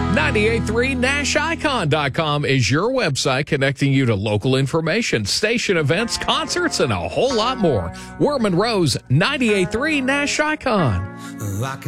983nashicon.com is your website connecting you to local information, station events, concerts, and a whole lot more. We're Monroe's 98.3 Nash Icon.